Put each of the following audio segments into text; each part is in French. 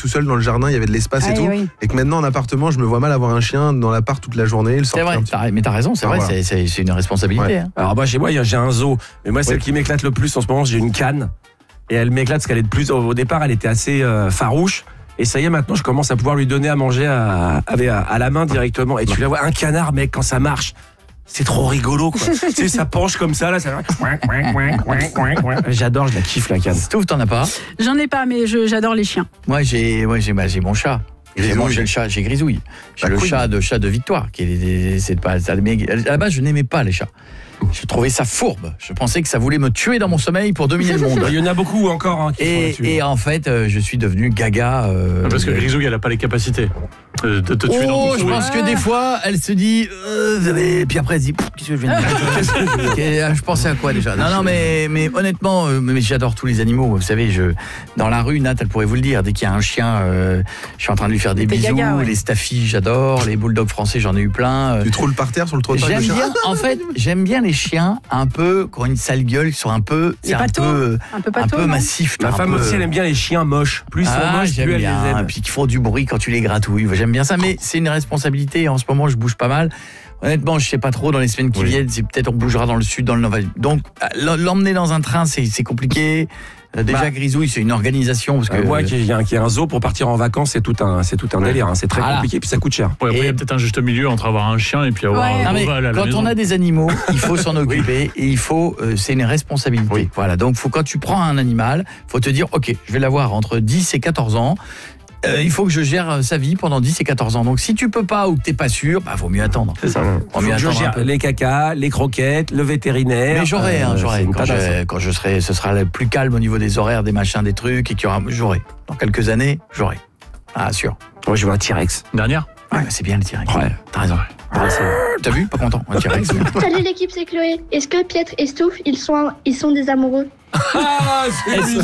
tout seul dans le jardin, il y avait de l'espace et tout. Oui. Et que maintenant en appartement, je me vois mal avoir un chien dans l'appart toute la journée. C'est vrai, mais t'as raison, c'est vrai, voilà. c'est une responsabilité. Ouais. Hein. Alors moi, chez moi, j'ai un zoo. Mais moi, celle qui m'éclate le plus en ce moment, j'ai une canne. Et elle m'éclate parce qu'elle est de plus. Au départ, elle était assez farouche. Et ça y est, maintenant, je commence à pouvoir lui donner à manger à la main directement. Et tu la vois, un canard, mec, quand ça marche, c'est trop rigolo, quoi. Tu sais, ça penche comme ça, là. Ça... J'adore, je la kiffe, la canne. Stouff, t'en as pas? J'en ai pas, mais j'adore les chiens. Moi, j'ai mon chat. Moi, j'ai le chat, j'ai Grisouille. J'ai le chat de Victoire. C'est pas, à la base, je n'aimais pas les chats. Je trouvais ça fourbe. Je pensais que ça voulait me tuer dans mon sommeil pour dominer le monde. Il y en a beaucoup encore. Hein, et en fait, je suis devenu gaga. Parce que Grisouille, elle n'a pas les capacités de te tuer dans ton sommeil. Je pense que des fois, elle se dit... et puis après, elle se dit... Qu'est-ce que je viens de dire? Je pensais à quoi déjà? Non, mais honnêtement, mais j'adore tous les animaux. Vous savez, dans la rue, Nat, elle pourrait vous le dire. Dès qu'il y a un chien, je suis en train de lui faire des bisous. Gaga, ouais. Les staffies, j'adore. Les bulldogs français, j'en ai eu plein. Tu te roules par terre sur le trottoir? J'aime bien les chiens un peu qui ont une sale gueule, qui sont un peu massifs. Ma femme aussi, elle aime bien les chiens moches. Plus ils sont moches, plus elle les aime. Et puis qui font du bruit quand tu les gratouilles. J'aime bien ça, mais c'est une responsabilité. En ce moment, je bouge pas mal. Honnêtement, je sais pas trop. Dans les semaines qui viennent, peut-être on bougera dans le sud, dans le nord. Donc, l'emmener dans un train, c'est compliqué. Déjà, Grisouille, c'est une organisation. Parce que moi, qui ai un zoo pour partir en vacances, c'est tout un délire. Hein. C'est très compliqué, puis ça coûte cher. Ouais, il y a peut-être un juste milieu entre avoir un chien et puis avoir un cheval à la maison. Quand on a des animaux, il faut s'en occuper et il faut. C'est une responsabilité. Oui. Voilà. Donc, quand tu prends un animal, faut te dire, ok, je vais l'avoir entre 10 et 14 ans. Il faut que je gère sa vie pendant 10 et 14 ans. Donc, si tu peux pas ou que t'es pas sûr, vaut mieux attendre. C'est ça. Je gère les cacas, les croquettes, le vétérinaire. Mais j'aurai. Quand je serai, ce sera le plus calme au niveau des horaires, des machins, des trucs, et j'aurai. Dans quelques années, j'aurai. Ah, sûr. Moi, je veux un T-Rex. Dernière? Ouais, c'est bien le T-Rex. Ouais, t'as raison. T'as vu? Pas content. Un T-Rex. Salut l'équipe, c'est Chloé. Est-ce que Pietre et Stouff, ils sont des amoureux? Est-ce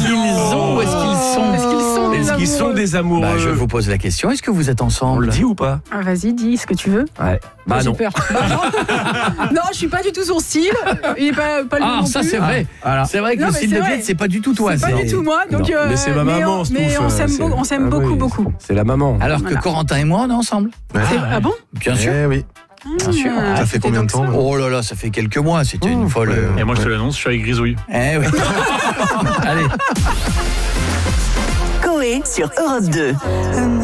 qu'ils sont des amoureux? Je vous pose la question, est-ce que vous êtes ensemble? On le dit ou pas? Vas-y, dis ce que tu veux. Ouais. J'ai peur. Non, je suis pas du tout son style. Il est pas le Ah, ça c'est vrai. C'est vrai que le style de Pietre, c'est pas du tout toi. C'est pas du tout moi. Donc, mais c'est ma maman. Mais on s'aime beaucoup. C'est la maman. Alors que Corentin et moi, on est ensemble. Ah bon? Bien sûr. Oui. Bien sûr. Ça fait combien de temps? Oh là là, ça fait quelques mois. C'était une folle. Et moi, je te l'annonce, je suis avec Grisouille. Oui. Allez. Coé sur Europe 2.